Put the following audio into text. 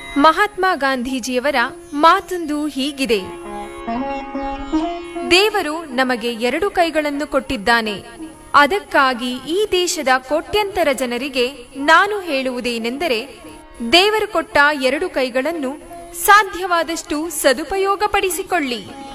ಮಹಾತ್ಮ ಗಾಂಧೀಜಿಯವರ ಮಾತೊಂದು ಹೀಗಿದೆ: ದೇವರು ನಮಗೆ 2 ಕೈಗಳನ್ನು ಕೊಟ್ಟಿದ್ದಾನೆ. ಅದಕ್ಕಾಗಿ ಈ ದೇಶದ ಕೋಟ್ಯಂತರ ಜನರಿಗೆ ನಾನು ಹೇಳುವುದೇನೆಂದರೆ, ದೇವರು ಕೊಟ್ಟ 2 ಕೈಗಳನ್ನು ಸಾಧ್ಯವಾದಷ್ಟು ಸದುಪಯೋಗಪಡಿಸಿಕೊಳ್ಳಿ.